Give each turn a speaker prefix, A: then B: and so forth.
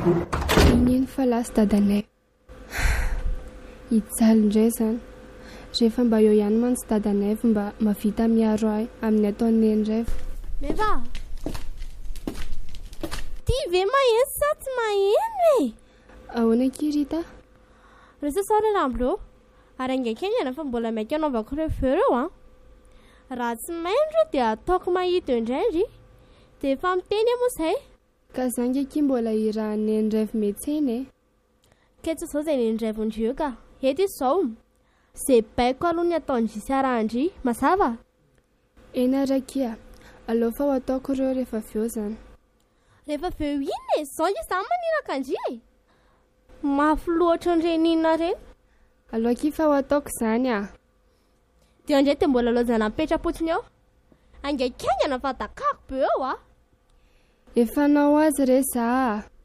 A: Ineny fa lasa dadanay. Ijaly indray zany. Rehefa mba eo ihany mantsy dadanay mba mavita miaro ahy amin'ny ataon'ny indray.
B: Meva. Ty ve maheno sa tsy maheno e?
A: Ahoana Kirita?
B: Resa sara ramblô. Ary angakengana fa mbola maika anaovako ireo eo a. Raha tsy maindro dia ataoko mahita indray. Dia efa miteny moa izay.
A: Ka zangy aky mbola irahan'ny indray metseny e.
B: Ketsa izao izay ny indray vondrio ka. Eto izao. Izay baiko aloha ny ataony jisy arahandry. Mazava?
A: Ena rakia. Aleo fa ho ataoko ireo rehefa avy eo zany.
B: Rehefa avy eo iny e. Izao izany maniraka andry e. Mafy loatra an'irenina ireny.
A: Aleo aky fa ho ataoko izany a.
B: Dia indray dia mbola lozana mipetra-potsiny eo. Angakengana fa takako be eo a.
A: Efa nao azy reza.